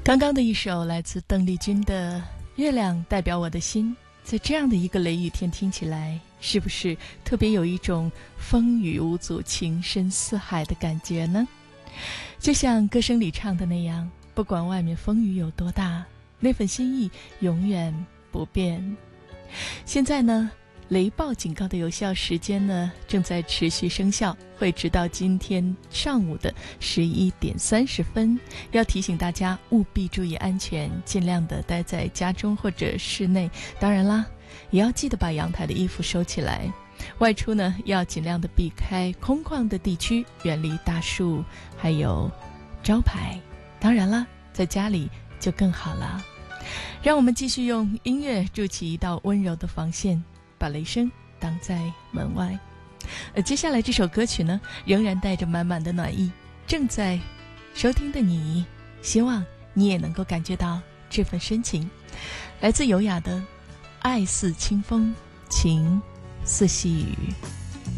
刚刚的一首来自邓丽君的《月亮代表我的心》，在这样的一个雷雨天听起来，是不是特别有一种风雨无阻、情深似海的感觉呢？就像歌声里唱的那样，不管外面风雨有多大，那份心意永远不变。现在呢，雷暴警告的有效时间呢正在持续生效，会直到今天上午的11点30分。要提醒大家务必注意安全，尽量的待在家中或者室内。当然啦，也要记得把阳台的衣服收起来。外出呢，要尽量的避开空旷的地区，远离大树还有招牌。当然啦，在家里就更好了。让我们继续用音乐筑起一道温柔的防线，把雷声挡在门外。接下来这首歌曲呢，仍然带着满满的暖意。正在收听的你，希望你也能够感觉到这份深情。来自优雅的爱似清风，情似细雨。